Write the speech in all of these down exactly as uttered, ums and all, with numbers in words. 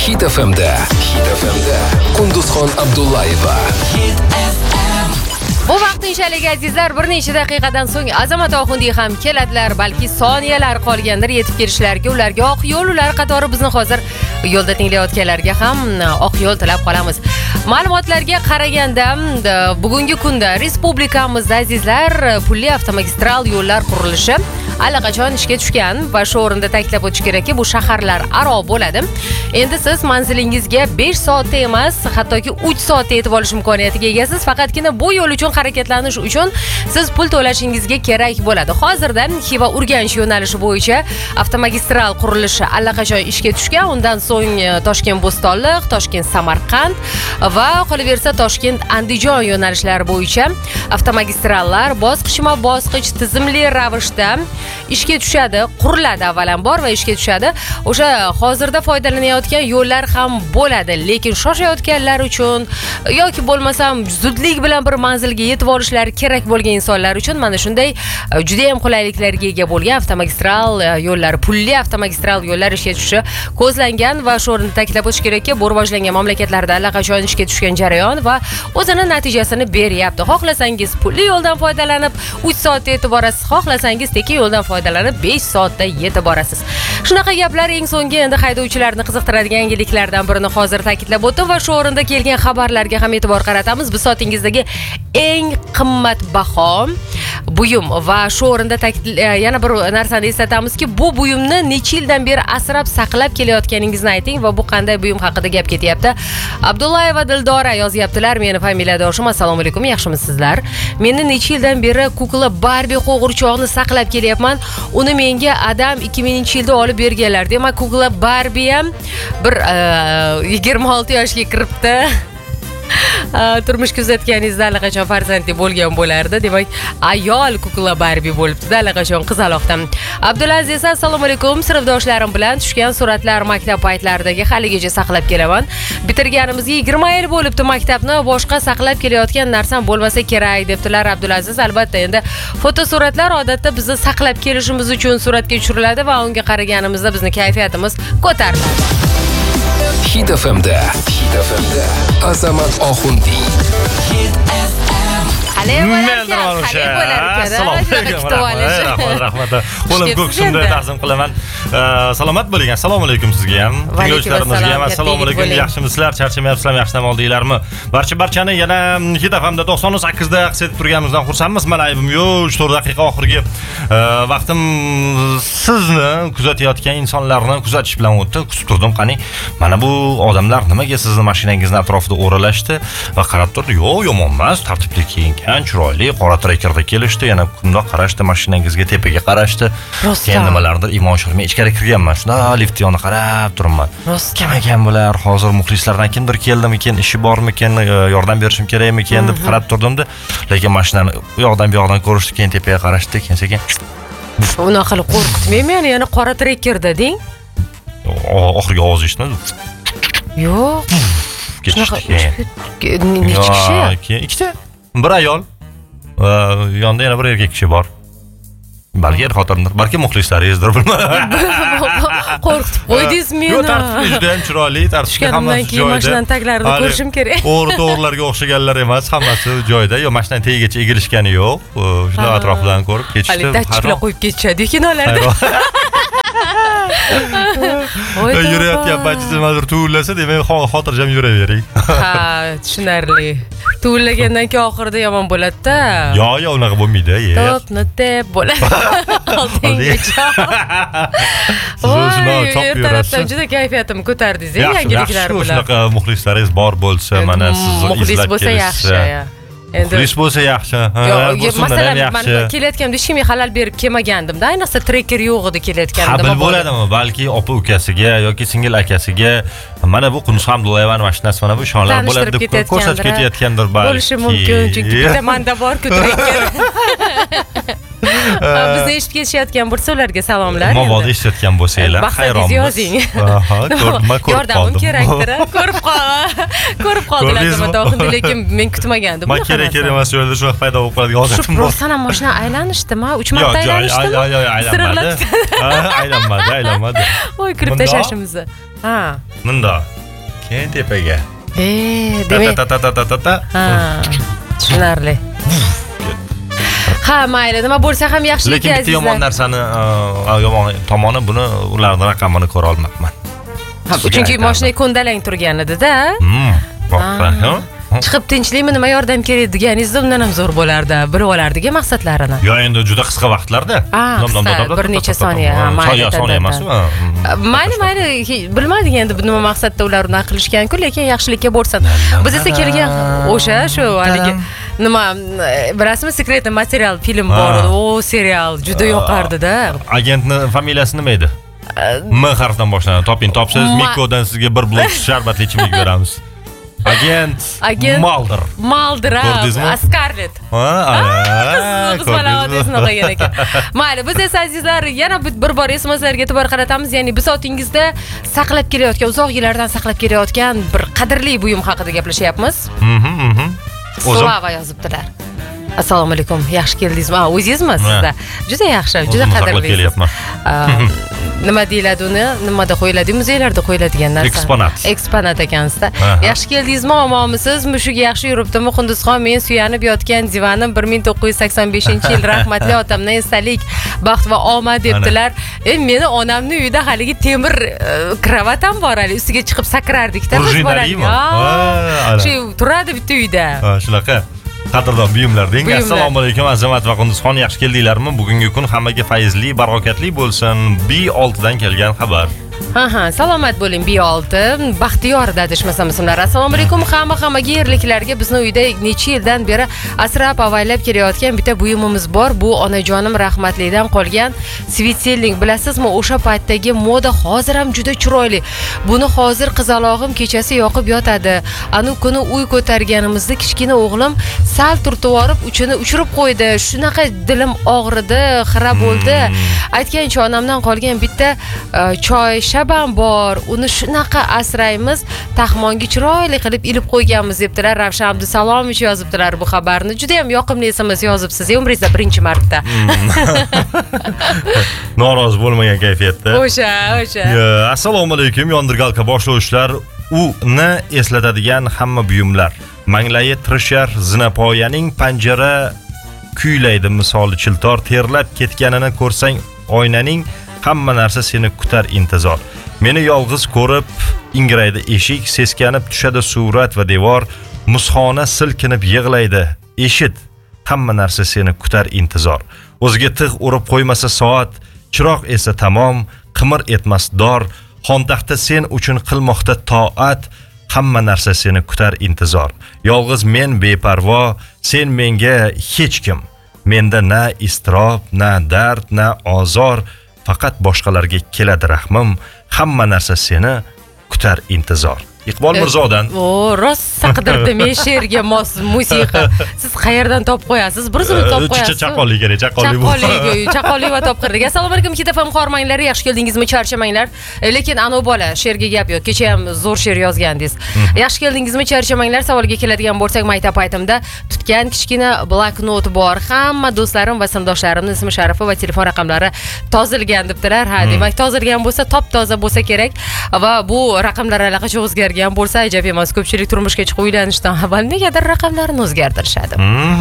Hit F M'da Hit F M'da Qunduzxon Abdullayeva. Bu vaqtinchalik azizlar, bir necha daqiqadan so'ng Azamat Oxundiy ham keladilar, balki soniyalar qolgandir yetib kelishlariga. Ularga oq yo'l, ular qatori bizni hozir yo'lda tinglayotganlarga ham oq yo'l tilab qolamiz. Ma'lumotlarga qaraganda, bugungi kunda respublikamizda azizlar pulli avtomagistral yo'llar qurilishi allaqachon ishga tushgan va shu o'rinda ta'kidlab o'tish kerakki, bu shaharlar aro bo'ladi. Endi siz manzilingizga besh soatda emas, hattoki uch soatda yetib olish imkoniyatiga egasiz. Faqatgina bu yo'l uchun harakatlanish uchun siz pul to'lashingizga kerak bo'ladi. Hozirda Xiva Urganch yo'nalishi bo'yicha avtomagistral qurilishi allaqachon ishga tushgan. Undan so'ng Toshkent Bo'stonliq, Toshkent Samarqand va qolaversa Toshkent Andijon yo'nalishlari bo'yicha avtomagistrallar bosqichma-bosqich tizimli ravishda ishga tushadi, quriladi avvalambor va ishga tushadi. O'sha hozirda foydalanayotgan yo'llar ham bo'ladi, lekin shoshayotganlar uchun yoki bo'lmasam zudlik bilan bir manzilga yetib olishlari kerak bo'lgan insonlar uchun mana shunday juda ham qulayliklarga ega bo'lgan avtomagistral yo'llar, pulli avtomagistral yo'llar ishga tushishi ko'zlangan va shu o'rinda ta'kidlab o'tish kerakki, bu rivojlangan mamlakatlarda allaqachon ishga tushgan jarayon va o'zini natijasini beryapti. Xohlasangiz pulli yo'ldan foydalanib uch soatda yetib borasiz, xohlasangiz tekin yo'ldan foydalanib besh soatda yetib borasiz. Shunaqa gaplar eng so'nggi endi haydovchilarni qiziqtiradigan yangiliklardan birini hozir ta'kidlab o'tdim va shu o'rinda kelgan xabarlarga ham e'tibor qaratamiz. Bisotingizdagi eng qimmatbaho buyum va shu o'rinda yana bir narsani eslatamizki, bu buyumni necha yildan beri asrab saqlab kelayotganingizni ayting va bu qanday buyum haqida gap ketyapti. Abdullayeva Dildora yozyaptilar. Meni familiyadoshim. Assalomu alaykum, yaxshimisizlar? Meni necha yildan beri kukla Barbie qo'g'irchoqni saqlab kelyapman. Uni menga adam ikki minginchi yilda olib berganlar. Demak, kukla Barbie ham bir yigirma olti yoshga kiribdi. Turmush kuzatganingizda allaqachon farzandli bo'lgan bo'lardi. Demak, ayol kukla Barbie bo'libdi, allaqachon qizaloqdan. Abdulaziz, assalomu alaykum. Sinfdoshlarim bilan tushgan suratlar maktab paytlaridagi haligacha saqlab kelaman. Bitirganimizga yigirma yil bo'libdi maktabni, boshqa saqlab kelayotgan narsam bo'lmasa kerak debdilar Abdulaziz. Albatta, endi fotosuratlar odatda bizni saqlab kelishimiz uchun suratga tushiriladi va unga qaraganimizda bizni kayfiyatimiz ko'tariladi. Hit F M'da Hit F M'da Azamat Oxundiy. Rahmat. Qo'lim ko'k shunday taqdim qilaman. Salomat bo'ling. Assalomu alaykum sizga ham. Tinglovchilarimizga ham assalomu alaykum. Yaxshimisizlar? Charchamayapsizlarmi? Yaxshiman deyilarmi? Barcha barchani yana Hit F M'da to'qson sakkizda aqsetib turganimizdan xursandmiz. Mana aybim yo'q. uch to'rt daqiqa oxirgi vaqtim sizni kuzatayotgan insonlarni kuzatish bilan o'tdi. Kutib turdim, qani mana bu odamlar nimaga sizni mashinangizni atrofida o'ralashdi va qarab turdi. Yo'q, yomon emas, tartibli kiyingan, chiroyli, qora trekerda kelishdi, yana bundoq qarashdi, mashinangizga tepaga qarashdi. Keyin nimalardir imo shirmay ichkari kirganman. Shunda lift yonida qarab turibman. Kim ekan bular? Hozir muxlislardan kimdir keldimikin, ishi bormikin, yordam berishim kerakmikin deb qarab turdim-da, lekin mashinani u yoqdan bu yoqdan ko'rishdi, keyin tepaga qarashdi, keyin sekin unaqa qilib qo'rqitmaymi? Yani yana qora trekerda deng. Oxirgi ovoz eshitmading? Yo'q. Ketishdi. Necha kishi? Ikkita. Bir ayol. Yonda yana bir erkak kishi bor. Balki xotinlar, balki muxlislaringizdir, bilmayman. Qo'rqitib qo'ydingiz meni. Yo'q, tartibli, juda ham chiroyli, tartibli, hammasi joyida. Mashinani taglarini ko'rishim kerak. O'g'ri-to'g'rilarga o'xshaganlar emas, hammasi joyida. Yo'q, mashinaning tagigacha egilishgani yo'q. Shuni atrofidan ko'rib ketishdi. Hali datchiklar qo'yib ketishadi kinolarda. Yurayotgan paytingizda mazur tuvillasa, demak, xotirjam yuravering. Ha, tushunarli. Tuvillagandan keyin oxirida yomon bo'ladi-da. Yo'q, yo'q, unaqa bo'lmaydi, yer. Topni tep bo'ladi. Oldingacha. Voy, ertalabdan juda kayfiyatimni ko'tardingiz, yangiliklar bilan. Shunaqa muxlislaringiz bor bo'lsa, mana sizni izlab kelsa. Muxlis bo'lsa yaxshi. Muxlis bo'lsa yaxshi. Yo'q, masalan, men kelayotganimda hech kimga xalal berib kelmagandim-da, ayniqsa treker yo'q edi kelayotganimda. Qabil bo'ladimi? Balki opa ukasiga yoki singil akasiga mana bu Qunduzxon Abdullayevaning mashinasi, mana bu ishonlar bo'ladi deb ko'rsatib ketayotgandir balki. Bo'lishi mumkin, chunki bitta menda bor-ku treker. Bizni eshitib ketishayotgan bo'lsa ularga salomlar. Mabodo eshitayotgan bo'lsanglar, hayronmiz. Yozing. Aha, ko'rdim, ko'rib yordamim kerakdir. Ko'rib qol. Ko'rib qoldilar to'g'ri, lekin men kutmagandim. Men kerak kerak emas yo'lda shu paydo bo'lib qoladigan odatim bor. Rostdan ham mashina aylanishdimi? uch marta aylanishdimi? Yo'q, yo'q, aylanmadi. Ha, aylanmadi, aylanmadi. Voy, kirib tashlashimizni. Ha. Bunda. Keyin tepaga. Eh, demak. Ta ta ta ta ta ta. Ha. Tushunarli. Ha, mayli, nima bo'lsa ham yaxshilik azizlar. Lekin bitta yomon narsani, yomon tomoni buni ularning raqamini ko'ra olmayman. Ha, chunki mashina ko'ndalang turgan edi-da. Hmm, to'g'ri. Chiqib tinchlikmi, nima yordam kerak deganingizda undan ham zo'r bo'lardi. Bilib olardik maqsadlarini. Yo, endi juda qisqa vaqtlarda. Bir necha soniya, mayli, soniya emasmi? Mayli, mayli, bilmadik endi nima maqsadda ular uni qilishgan-ku, lekin yaxshilikka bo'lsin. Biz esa kelgan o'sha shu haligi nima, bilasizmi, sekretniy material film bor edi. O, serial juda yoqardi-da. Agentni familiyasi nima edi? M harfidan boshlanadi. Toping, topsiz Mikodan sizga bir blok sharbatli ichimlik beramiz. Agent, agent Mulder. Mulder, Scarlett. Ha, qiz balaotasini qo'ygan ekan. Mayli, biz esa azizlar yana bir bor esingizlarga e'tibor qaratamiz. Ya'ni bisotingizda saqlab kelayotgan, uzoq yillardan saqlab kelayotgan bir qadrli buyum haqida gaplashyapmiz. Mhm. Slava yozibdilar. Assalomu alaykum. Yaxshi keldingizmi? Ha, o'zingizmi sizda? Juda yaxshi, juda qadrli kelyapman. Nima deyiladi uni? Nimada qo'yiladi? Muzeylarda qo'yiladigan narsa. Eksponat. Eksponat ekansizda. Yaxshi keldingizmi? Omonmisiz? Mushuk yaxshi yuribdimi? Hindiston men suyanib yotgan divanim bir ming to'qqiz yuz sakson beshinchi yil rahmatli otamdan esdalik, baxt va omad debdilar. E, meni onamning uyida haligi temir kravat ham bor, hali ustiga chiqib sakrardik-da biz bolalar. Shu turadi bitta uyda. Ha, shunaqa. Qadrdon buyumlar deng. Assalomu alaykum Azamat va Qunduzxon, yaxshi keldinglarmi? Bugungi kun hammaga fayzli, barokatli bo'lsin. B olti dan kelgan xabar. Ha ha, salomat bo'ling B olti. Baxtiyor dadishmasam ismlar. Assalomu alaykum hamma hammaga, yerliklarga. Bizni uyda necha yildan beri asrab avaylab kelayotgan bitta buyumimiz bor. Bu onajonim rahmatlidan qolgan svitselnik. Bilasizmi, o'sha paytdagi moda hozir ham juda chiroyli. Buni hozir qizalog'im kechasi yoqib yotadi. Anu kuni uy ko'targanimizda kichkina o'g'lim sal turtib uchini uchirib qo'ydi. Shunaqa dilim og'ridi, xira bo'ldi. Aytgancha onamdan qolgan bitta choy shabam bor. Uni shunaqa asraymiz, taxmonga chiroyli qilib ilib qo'yganmiz debdilar. Ravshan Abdusalomovich yozibdilar bu xabarni. Juda ham yoqimli S M S yozibsiz. Umringizda birinchi marta. Norozi bo'lmagan kayfiyatda. O'sha, o'sha. Assalomu alaykum, yondirgalka boshlovchilar. Uni eslatadigan hamma buyumlar. Manglayi tirishar, zinapoyaning panjara kuylaydi misoli chiltor, terlab ketganini ko'rsang oynaning, hamma narsa seni kutar intizor. Meni yolg'iz ko'rib ingraydi eshik, seskanib tushadi surat va devor, muzxona silkinib yig'laydi eshit, hamma narsa seni kutar intizor. O'ziga tig' urib qo'ymasa soat, chiroq esa tamom, qimir etmas dor, xontaxta sen uchun qilmoqda toat, hamma narsa seni kutar intizor. Yolg'iz men beparvo, sen menga hech kim. Menda na istrob, na dard, na ozor, faqat boshqalarga keladi rahmim, hamma narsa seni kutar intizor. Iqbol Mirzodan. O, rosa qidirdim men she'rga mos musiqa. Siz qayerdan topib qo'yasiz? Bir zumda topib qo'yasiz. Chaqolli kerak, chaqolli bu. Chaqolli, chaqolli va topib qirdik. Assalomu alaykum Hit F M xormanglar, yaxshi keldingizmi, charchamanglar. Lekin anu bola she'rga gap yo'q. Kecha ham zo'r she'r yozgandingiz. Yaxshi keldingizmi, charchamanglar. Savolga keladigan bo'lsak, maktab paytimda tutgan kichkina bloknot bor. Hamma do'stlarim va sinfdoshlarimning ismi sharifi va telefon raqamlari tozilgan debdilar. Ha, demak tozilgan bo'lsa, top toza bo'lsa kerak va bu raqamlar allaqachon o'zgargan bo'lsa ajab emas. Ko'pchilik turmushga chiqib uylanishdan avval negadir raqamlarini o'zgartirishadi.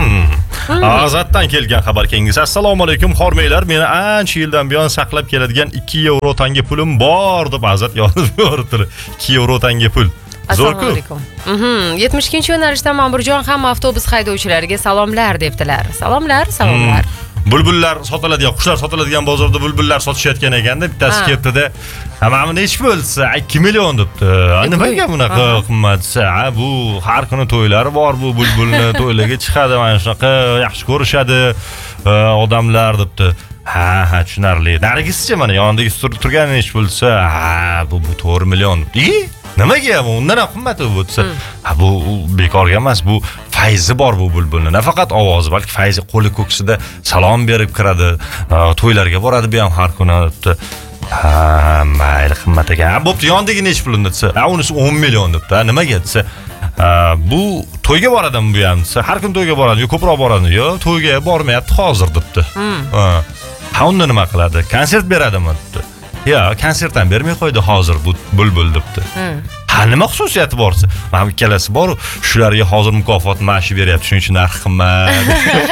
Azatdan kelgan xabar kengiz. Assalomu alaykum xormanglar. Meni ancha yildan buyon saqlab keladigan ikki yevro tanga pulim bor deb Azat yozib yoribdi. ikki yevro tanga pul. Assalomu alaykum. Mhm. yetmish ikkinchi yo'nalishdan Ma'murjon ham avtobus haydovchilariga salomlar debdilar. Salomlar, salomlar. Bulbullar sotiladigan, qushlar sotiladigan bozorda bulbullar sotishayotgan ekanda, bittasi kelibdi-da, "Mana nech bo'lsa ikki million" debdi. Nimaga bunaqa qimmatsa? Bu har kuni to'ylari bor, bu bulbulni to'ylarga chiqadi, mana shunaqa yaxshi ko'rishadi odamlar debdi. Ha, ha, tushunarli. Narigisicha mana yonidagi turgan nech bo'lsa, ha, bu bu to'rt million. "E, Nimaga bu? Undan ham qimmat bu desa, ha bu bekorga emas, bu fayzi bor bu bulbulni. Nafaqat ovozi, balki fayzi qo'li ko'ksida salom berib kiradi, to'ylarga boradi bu ham har kuni. Ha, mayli qimmat ekan. Bo'pti, yondagi necha pul desa, ha unisi o'n million debdi. Nimaga desa, bu to'yga boradimi bu ham desa, har kun to'yga boradi, yo ko'proq boradi, yo to'yga bormayapti hozir debdi. Ha. Ha, unda nima qiladi? Konsert beradimi debdi. Ya, konsert ham bermay qo'ydi hozir bu bulbul debdi. Ha, nima xususiyati borsa? Mana ikkalasi bor, shularga hozir mukofot maoshi beryapti, shuning uchun narxi qimmat.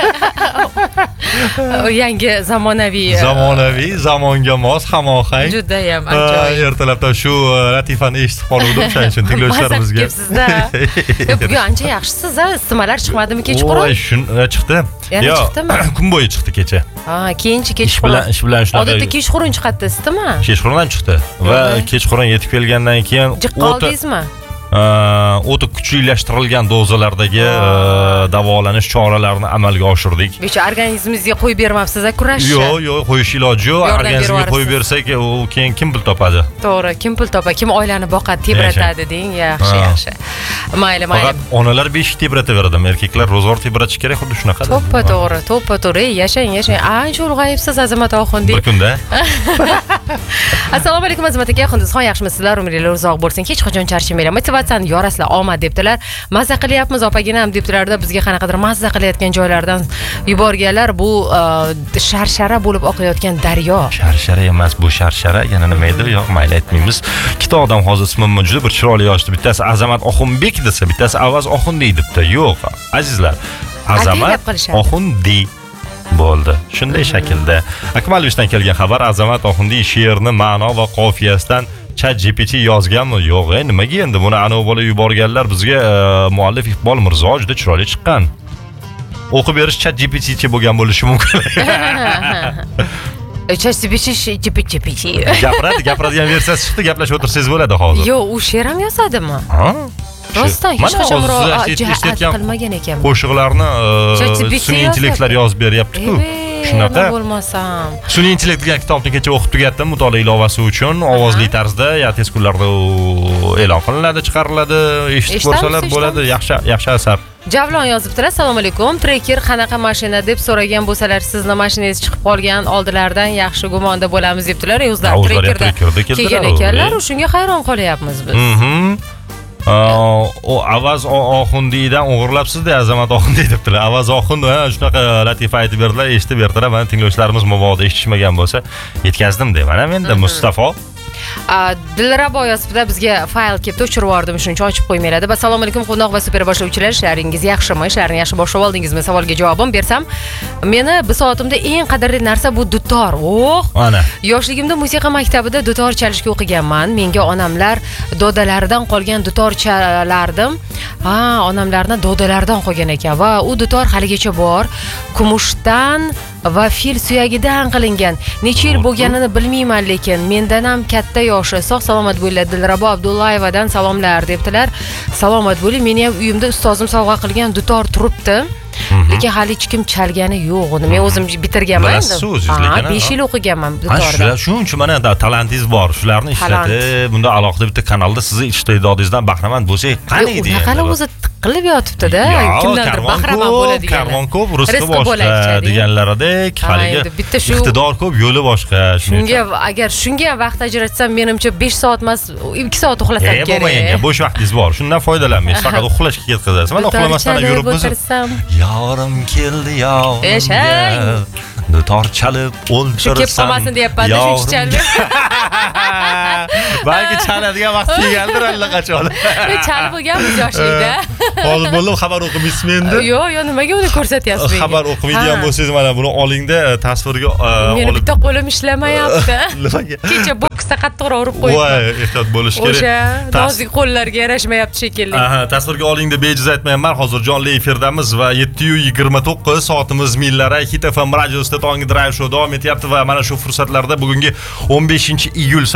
Yangi zamonaviy zamonaviy, zamonga mos, hamohang. Juda ham ajoyib. Ertalabdan shu latifani eshitib qoldim, shuning uchun tinglovchilarimizga. Sizda. Bugun ancha yaxshisiz, istimalar chiqmadimi kechqurun? Voy, shun chiqdi. Yana chiqdimi? Kun bo'yi chiqdi kecha. Ha, keyinchi kechqurun. Ish bilan, ish bilan shunaqa. Odatda kechqurun chiqadi, istima? Kechqurun ham chiqdi va kechqurun yetib kelgandan keyin qoldingizmi? o'ta kuchlashtirilgan dozalardagi davolanish choralarini amalga oshirdik. Becha organizmingizga qo'yib bermabsiz-a kurashni? Yo'q, yo'q, qo'yish iloji yo'q. Organizmga qo'yib bersak, u keyin kim pul topadi? To'g'ri, kim pul topadi, kim oilani boqadi, tebratadi deng. Yaxshi, yaxshi. Mayli, mayli. Faqat onalar beshik tebrataveradi, erkaklar ro'zg'or tebratish kerak, xuddi shunaqa. To'ppa to'g'ri, to'ppa to'g'ri. Yashang, yashang. Ancha ulg'ayibsiz Azamat Oxundi. Bir kunda. Assalomu alaykum Azamat aka, Xunduzxon, yaxshimisizlar? Umringiz uzoq bo'lsin. Hech qachon charchamanglar. Motivatsiyani yorasizlar, omad debdilar. Mazza qilyapmiz, opaginam debdilarda bizga qanaqadir mazza qilayotgan joylardan yuborganlar. Bu sharshara bo'lib oqayotgan daryo. Sharshara emas, bu sharshara, yana nima edi? Yo'q, mayli aytmaymiz. Ikkita odam hozir ismimni juda bir chiroyli yozdi. Bittasi Azamat Oxunbek desa, bittasi Avaz Oxundi debdi. Yo'q, azizlar. Azamat Oxundi bo'ldi. Shunday shaklda. Akmalvishdan kelgan xabar, Azamat Oxundi she'rni ma'no va qofiyasidan ChatGPT yozganmi? Yo'q, e, nimaga endi buni ana bola yuborganlar bizga muallif Iqbol Mirzo juda chiroyli chiqqan. O'qib berish ChatGPT bo'lgan bo'lishi mumkin. ChatGPT Gapiradi, gapiradigan versiyasi chiqdi, gaplashib o'tirsangiz bo'ladi hozir. Yo'q, u she'r ham yozadimi? Ha? Rostdan hech qachon murojaat qilmagan ekan. Qo'shiqlarni sun'iy intellektlar yozib beryapti-ku. Shunaqa bo'lmasam. Sun'iy intellekt degan kitobni kecha o'qib tugatdim mutolaa ilovasi uchun, ovozli tarzda, ya tez kunlarda e'lon qilinadi, chiqariladi, eshitib ko'rsalar bo'ladi. Yaxshi, yaxshi asar. Javlon yozibdilar. Assalomu alaykum. Trekker qanaqa mashina deb so'ragan bo'lsalar, sizni mashinangiz chiqib qolgan oldilaridan yaxshi gumonda bo'lamiz debdilar. O'zlari trekkerda kelgan ekanlar, shunga hayron qolyapmiz biz. O Avaz Oxundiydan o'g'irlabsiz-da, Azamat Oxundi debdilar. Avaz Oxund shunaqa latifa aytib berdilar, eshitib berdilar. Mana tinglovchilarimiz mabodo eshitishmagan bo'lsa, yetkazdim deb. Mana menda Mustafo Dilrabo yozibdi, bizga fayl kelib o'chirib yubordim, shuning uchun ochib qo'ymaylar deb. Assalomu alaykum qo'noq va super boshlovchilar, ishlaringiz yaxshimi? Ishlarni yaxshi boshlab oldingizmi? Savolga javobim bersam, meni bu soatimda eng qadrli narsa bu dutor. Oh! Ana. Yoshligimda musiqa maktabida dutor chalishga o'qiganman. Menga onamlar dodalaridan qolgan dutor chalardim. Ha, onamlarni dodalaridan qolgan ekan va u dutor haligacha bor. Kumushdan va fil suyagidan qilingan. Necha yil bo'lganini bilmayman, lekin mendan ham katta yoshi. Sog' salomat bo'linglar. Dilrabo Abdullayevadan salomlar debdilar. Salomat bo'ling. Meni ham uyimda ustozim sovg'a qilgan dutor turibdi. Lekin hali hech kim chalgani yo'q. Uni men o'zim bitirganman. Ha, besh yil o'qiganman dutorda. Shuning uchun mana talantingiz bor. Shularni ishlatib, bunda alohida bitta kanalda sizni iste'dodingizdan bahramand bo'lsak, qani edi. Unaqa o'zi qilib yotibdi-da. Kimdandir bahramand bo'ladigan. Karvon ko'p, rizqi boshqa deganlaridek, haligi iqtidor ko'p, yo'li boshqa. Shunga agar shunga ham vaqt ajratsam, menimcha besh soat emas, ikki soat uxlasam kerak. Bo'lmagan, bo'sh vaqtingiz bor. Shundan foydalanmaysiz. Faqat uxlashga ketkazasiz. Mana uxlamasdan yuribmiz. Yorim keldi yonimga. Dutor chalib o'ltirsam. Kelib qolmasin deyapman, shuncha chalib. Balki chaladigan vaqt kelgandir allaqachon. Chalib bo'lganmiz yoshlikda. Hozir bo'ldim, xabar o'qimaysizmi endi? Yo'q, yo'q, nimaga uni ko'rsatyapsiz menga? Xabar o'qimaydigan bo'lsangiz, mana buni olingda, tasvirga olib. Meni bitta qo'lim ishlamayapti. Nimaga? Kecha boksda qattiqroq urib qo'ydim. Voy, ehtiyot bo'lish kerak. O'sha nozik qo'llarga yarashmayapti shekilli. Aha, tasvirga olingda bejiz aytmayman. Hozir jonli efirdamiz va yetti yigirma to'qqiz soatimiz millari Hit F M radiosida Tongi Drive Show davom etyapti va mana shu fursatlarda bugungi o'n beshinchi iyul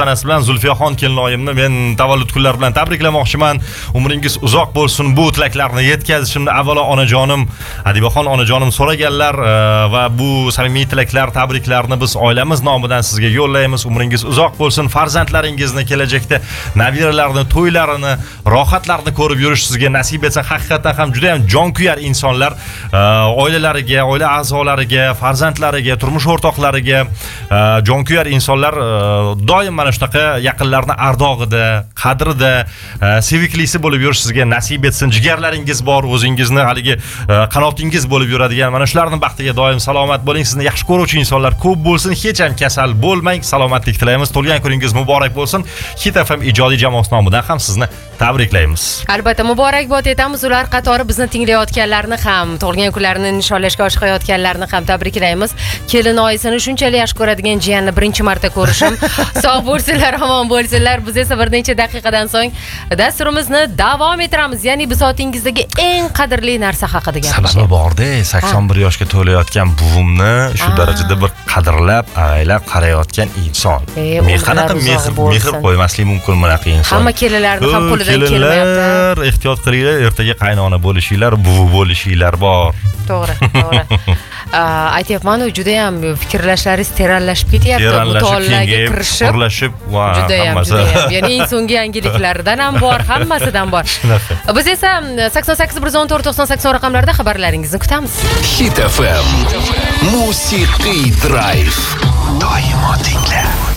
sanasi bilan Zulfiyaxon kelinoyimni men tavallud kunlari bilan tabriklamoqchiman. Umringiz uzoq bo'lsin. Bu tilaklarni yetkazishimni avvalo onajonim Adibaxon onajonim so'raganlar va bu samimiy tilaklar, tabriklarni biz oilamiz nomidan sizga yo'llaymiz. Umringiz uzoq bo'lsin. Farzandlaringizni kelajakda nabiralarni, to'ylarini, rohatlarni ko'rib yurish sizga nasib etsin. Haqiqatan ham juda ham jonkuyar insonlar oilalariga, oila a'zolariga, farzandlariga, turmush o'rtoqlariga jonkuyar insonlar doim mana shunaqa yaqinlarni ardog'ida, qadrida, seviklisi bo'lib yurish sizga nasib etsin. Jigarlaringiz bor, o'zingizni haligi qanotingiz bo'lib yuradigan mana shularning baxtiga doim salomat bo'ling. Sizni yaxshi ko'ruvchi insonlar ko'p bo'lsin. Hech ham kasal bo'lmang. Salomatlik tilaymiz. Tug'ilgan kuningiz muborak bo'lsin. Hit F M ijodiy jamoasi nomidan ham sizni tabriklaymiz. Albatta muborakbod etamiz. Ular qatori bizni tinglayotganlarni ham, tug'ilgan kunlarini nishonlashga oshiqayotganlarni ham tabriklaymiz. Kelin oyisini shunchalik yaxshi ko'radigan jiyanni birinchi marta ko'rishim. Sog' bo'lsinlar, omon bo'lsinlar. Biz esa bir necha daqiqadan so'ng dasturimizni davom ettiramiz. Ya'ni bisotingizdagi eng qadrli narsa haqida gapiramiz. Sababi bor-da, sakson bir yoshga to'layotgan buvimni shu darajada bir qadrlab, avaylab qarayotgan inson. Men qanaqa mehr mehr qo'ymaslik mumkin bunaqa inson. Hamma kelinlarni ham qo'lidan kelmayapti. Ehtiyot qilinglar, ertaga qaynona bo'lishinglar, buvi bo'lishinglar bor. To'g'ri, to'g'ri. Aytyapman, u juda ham fikrlashlaringiz terallashib ketyapti. Mutolaaga kirishib, qurlashib va hammasi. Ya'ni eng so'nggi yangiliklardan ham bor, hammasidan bor. Biz esa sakson sakkiz bir o'n to'rt to'qson sakson raqamlarda xabarlaringizni kutamiz. Hit F M Musiqiy Drive. Doimo tingla.